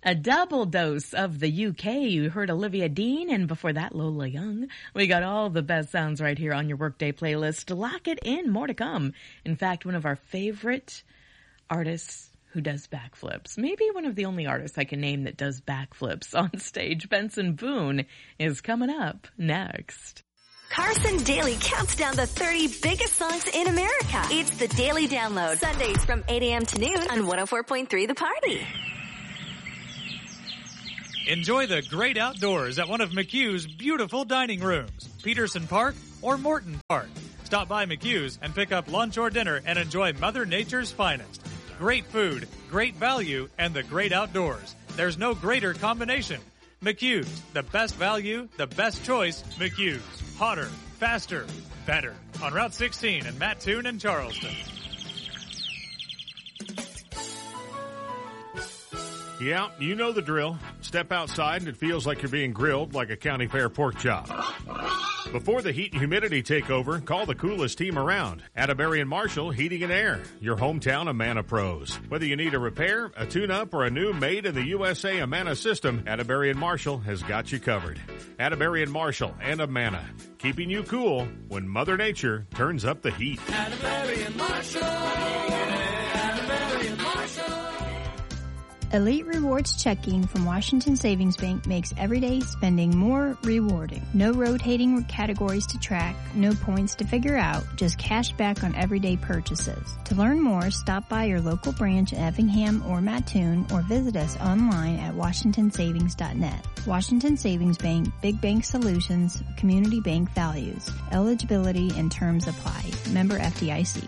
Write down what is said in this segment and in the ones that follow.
A double dose of the UK. You heard Olivia Dean, and before that, Lola Young. We got all the best sounds right here on your Workday playlist. Lock it in. More to come. In fact, one of our favorite artists who does backflips. Maybe one of the only artists I can name that does backflips on stage. Benson Boone is coming up next. Carson Daly counts down the 30 biggest songs in America. It's the Daily Download. Sundays from 8 a.m. to noon on 104.3 The Party. Enjoy the great outdoors at one of McHugh's beautiful dining rooms, Peterson Park or Morton Park. Stop by McHugh's and pick up lunch or dinner and enjoy Mother Nature's finest. Great food, great value, and the great outdoors. There's no greater combination. McHugh's, the best value, the best choice, McHugh's. Hotter, faster, better. On Route 16 in Mattoon and Charleston. Yeah, you know the drill. Step outside and it feels like you're being grilled like a county fair pork chop. Before the heat and humidity take over, call the coolest team around. Atterbury and Marshall Heating and Air, your hometown Amana pros. Whether you need a repair, a tune-up, or a new made-in-the-USA Amana system, Atterbury and Marshall has got you covered. Atterbury and Marshall and Amana, keeping you cool when Mother Nature turns up the heat. Atterbury and Marshall. Atterbury and Marshall. Elite Rewards checking from Washington Savings Bank makes everyday spending more rewarding. No rotating categories to track, no points to figure out, just cash back on everyday purchases. To learn more, stop by your local branch in Effingham or Mattoon or visit us online at washingtonsavings.net. Washington Savings Bank, Big Bank Solutions, Community Bank Values. Eligibility and terms apply. Member FDIC.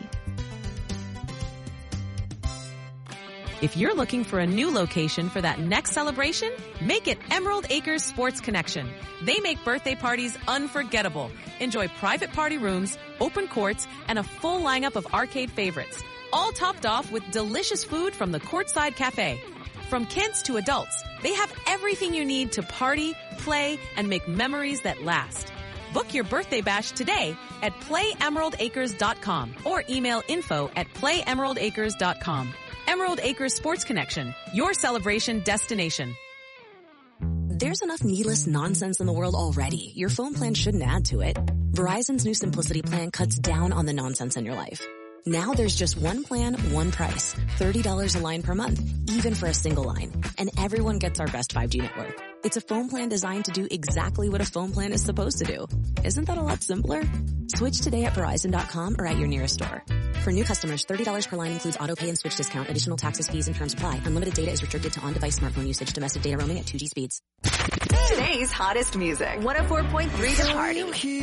If you're looking for a new location for that next celebration, make it Emerald Acres Sports Connection. They make birthday parties unforgettable. Enjoy private party rooms, open courts, and a full lineup of arcade favorites. All topped off with delicious food from the Courtside Cafe. From kids to adults, they have everything you need to party, play, and make memories that last. Book your birthday bash today at playemeraldacres.com or email info@playemeraldacres.com. Emerald Acres Sports Connection, your celebration destination. There's enough needless nonsense in the world already. Your phone plan shouldn't add to it. Verizon's new Simplicity plan cuts down on the nonsense in your life. Now there's just one plan, one price. $30 a line per month, even for a single line. And everyone gets our best 5G network. It's a phone plan designed to do exactly what a phone plan is supposed to do. Isn't that a lot simpler? Switch today at Verizon.com or at your nearest store. For new customers, $30 per line includes auto pay and switch discount. Additional taxes, fees, and terms apply. Unlimited data is restricted to on-device smartphone usage. Domestic data roaming at 2G speeds. Today's hottest music. 104.3 The Party.